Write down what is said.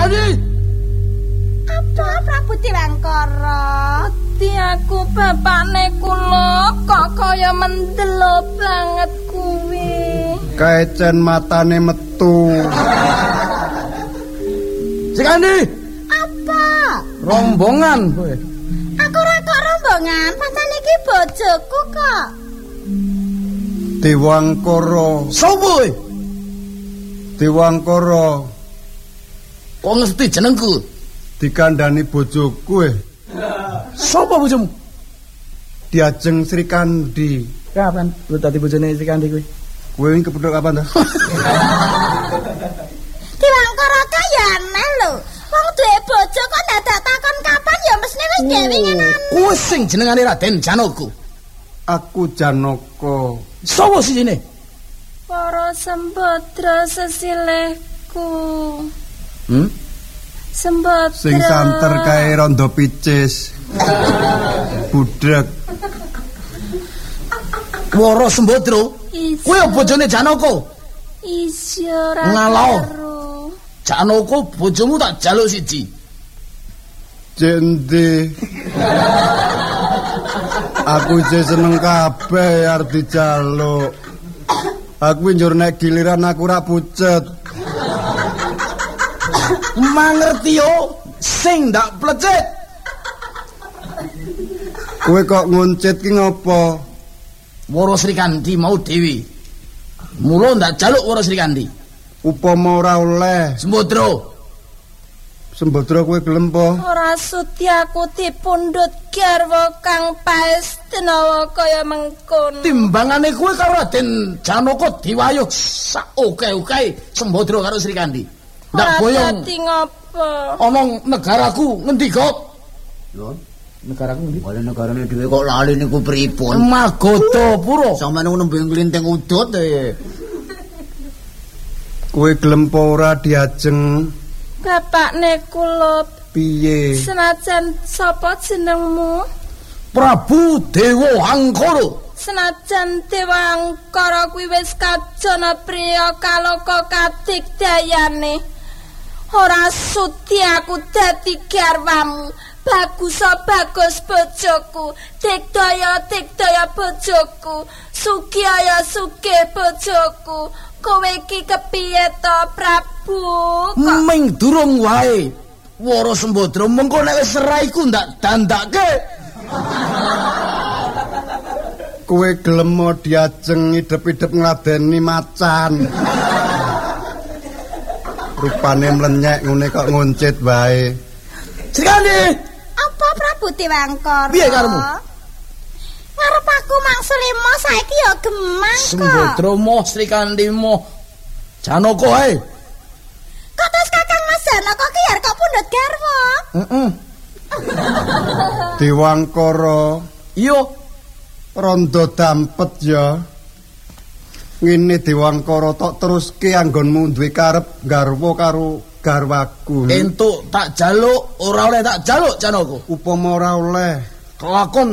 Sekali. Apa Prabu Dewangkara? Aku bapakne kula kok kaya mendelo banget kuwi. Kaecen matane metu. Sekali. Apa? Rombongan kowe. Aku ora kok rombongan, pancen iki bojoku kok. Dewangkara. Sopo kowe? Dewangkara. Kok ngerti jenengku? Dikandani bojoku Sopo bojomu? Diajeng Sri Kandi. Kapan lu dadi bojone Sri Kandi kowe? Kowe wingi kepethuk kapan ta? Dewangkara kaya aneh lho. Wong duwe bojo kok dadak takon kapan ya mesti wis dhewe ngene. Kowe sing jenengane Raden Janaka. Aku Janaka. Sopo sijine? Para Sembadra sesilehku. Sembadra. Sing santer kae randa picis. Budhek. Wara Sembadra. Kowe bojone Janaka. Iya ora. Ngalau. Janaka bojomu tak jaluk siji. Jende. Aku isih seneng kabeh arep dijaluk. Aku njur nek giliran aku ora pucet. Mangerti yo sing ndak plecet. Kowe kok nguncit ki ngopo? Wara Sri Kandi mau dewi. Mula ndak jaluk Wara Sri Kandi. Upama ora oleh. Sembadra kowe gelem po? Ora sudi aku dipundhut garwa kang paesthenawa kaya mengkono. Timbangane kowe karo Raden Janaka diwayuh saoke-oke Sembadra karo Sri Kandi. Ndak boyong. Dadi ngopo? Ana negaraku ngendi kok? Lho, Negaraku ngendi? kaya negarane dhewe kok lali niku pripun? Magodapura. Sampeyan nembe nglinting udut e. Kowe gelem po ora diajeng? Bapakne kula Piye? senajan sapa jenengmu? Prabu Dewa Angkara. Senajan Dewangkara kuwi wis kajana priya kaloka kadigdayane. Ora sudi aku dadi garwamu. Bagus bojoku, digdaya bojoku, sugih bojoku. Kowe iki kepiye to, Prabu? Ming durung wae. Wara Sembadra mengko nek wis seraiku ndak dandake. Kowe gelem mo diajeng idep-idep ngladeni macan. Rupane mlenyek ngene kok nguncit wae. Sekali. Apa Prabu Dewangkara? Piye karemu? Ngarep aku mangsulima saiki ya gemang kok. Sembadra moh Sri Kandi moh Janaka ae. Kok terus Kakang Mas Janaka ki arep kok pundhut garwa? Heeh. Dewangkara Iya. randa dampet ya. Ngene Dewangkara tok teruske anggonmu duwe karep garwa karo garwaku. Entuk tak jaluk, ora oleh tak jaluk Janaka. Upama ora oleh kelakon